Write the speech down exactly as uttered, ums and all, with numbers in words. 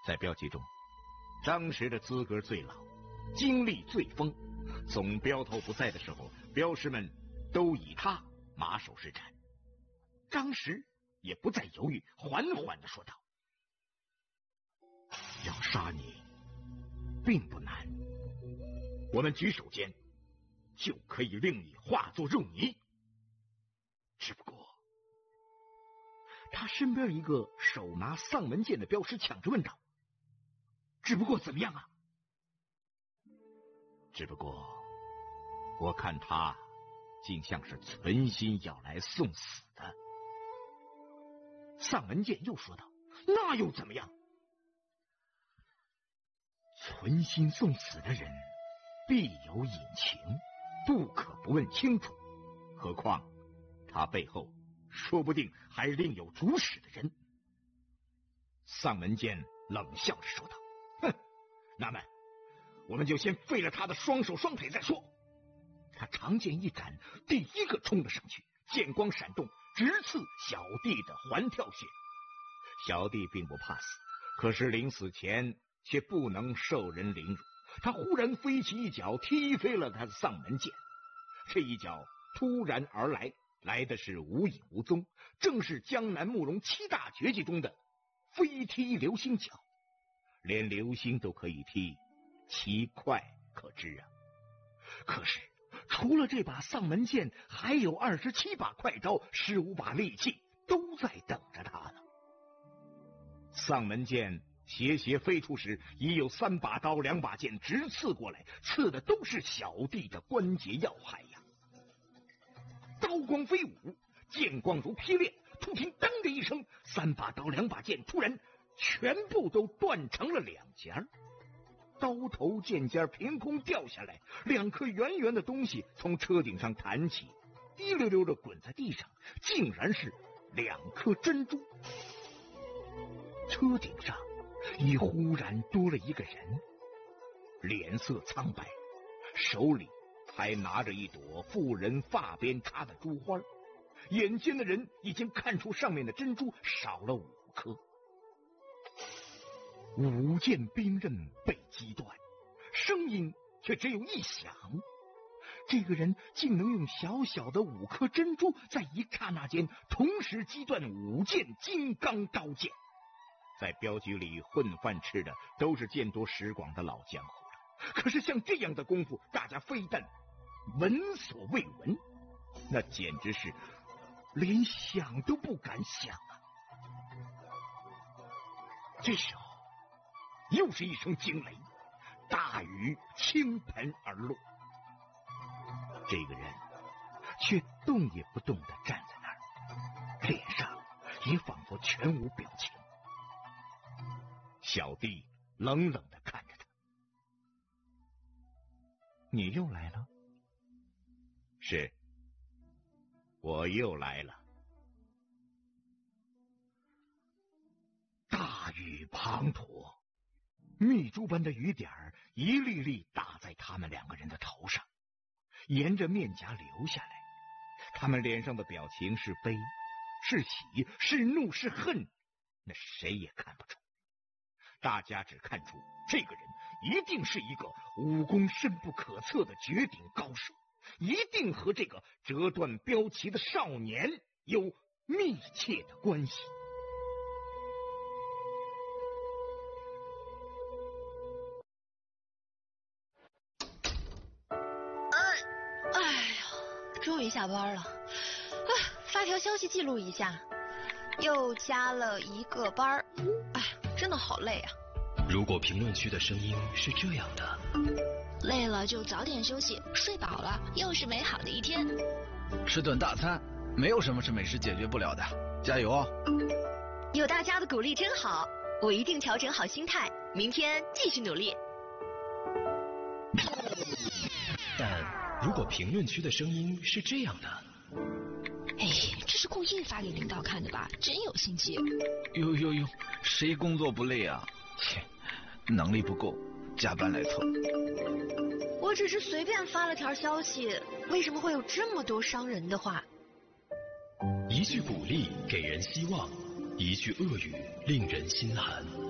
在镖局中，张石的资格最老，经历最丰，总镖头不在的时候，镖师们都以他马首是瞻。张石也不再犹豫，缓缓地说道：“要杀你并不难，我们举手间就可以令你化作肉泥。只不过……”他身边一个手拿丧门剑的镖师抢着问道：“只不过怎么样啊？”“只不过我看他竟像是存心要来送死的。”丧门剑又说道：“那又怎么样？存心送死的人必有隐情，不可不问清楚。何况他背后说不定还另有主使的人。”丧门剑冷笑着说道：“哼，那么我们就先废了他的双手双腿再说。”他长剑一展，第一个冲了上去，剑光闪动，直刺小弟的环跳穴。小弟并不怕死，可是临死前却不能受人凌辱。他忽然飞起一脚，踢飞了他的丧门剑。这一脚突然而来，来的是无影无踪，正是江南慕容七大绝技中的飞踢流星脚。连流星都可以踢，其快可知啊！可是除了这把丧门剑，还有二十七把快招，十五把利器都在等着他呢。丧门剑斜斜飞出时，已有三把刀两把剑直刺过来，刺的都是小弟的关节要害呀。刀光飞舞，剑光如劈裂，突听当的一声，三把刀两把剑突然全部都断成了两截，刀头剑尖凭空掉下来，两颗圆圆的东西从车顶上弹起，滴溜溜的滚在地上，竟然是两颗珍珠。车顶上已忽然多了一个人，脸色苍白，手里还拿着一朵妇人发边插的珠花，眼尖的人已经看出上面的珍珠少了五颗。五件兵刃被击断，声音却只有一响。这个人竟能用小小的五颗珍珠，在一刹那间同时击断五件金刚刀剑。在镖局里混饭吃的都是见多识广的老江湖了，可是像这样的功夫，大家非但闻所未闻，那简直是连想都不敢想啊！这时候又是一声惊雷，大雨倾盆而落。这个人却动也不动地站在那儿，脸上也仿佛全无表情。小弟冷冷地看着他：“你又来了？”“是，我又来了。”大雨滂沱，密珠般的雨点儿一粒粒打在他们两个人的头上，沿着面颊流下来。他们脸上的表情是悲，是喜，是怒，是恨，那谁也看不出。大家只看出这个人一定是一个武功深不可测的绝顶高手，一定和这个折断镖旗的少年有密切的关系。 哎呀，终于下班了啊！发条消息记录一下，又加了一个班儿。哎，真的好累啊！ 如果评论区的声音是这样的， 累了就早点休息，睡饱了又是美好的一天。 吃顿大餐，没有什么是美食解决不了的，加油哦！ 有大家的鼓励真好，我一定调整好心态，明天继续努力。 但如果评论区的声音是这样的， 哎，这是故意发给领导看的吧？真有心机！ 呦呦呦，谁工作不累啊？切，能力不够，加班来凑。 我只是随便发了条消息，为什么会有这么多伤人的话？ 一句鼓励给人希望，一句恶语令人心寒。